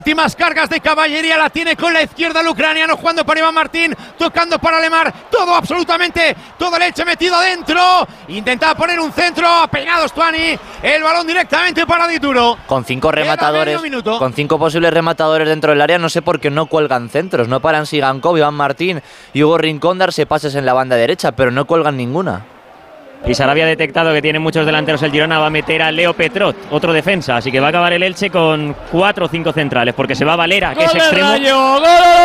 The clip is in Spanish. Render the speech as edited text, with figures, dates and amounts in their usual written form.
Últimas cargas de caballería, la tiene con la izquierda el ucraniano, jugando para Iván Martín, tocando para Lemar, todo absolutamente, todo el Elche metido adentro, intentaba poner un centro, ha peinado Stuani, el balón directamente para Dituro. Con 5 rematadores, con 5 posibles rematadores dentro del área, no sé por qué no cuelgan centros, no paran Sigankov, Iván Martín y Hugo Rincón darse pases en la banda derecha, pero no cuelgan ninguna. Y Sarabia ha detectado que tiene muchos delanteros el Girona, va a meter a Leo Petrot, otro defensa, así que va a acabar el Elche con 4 o 5 centrales, porque se va Valera, que es extremo.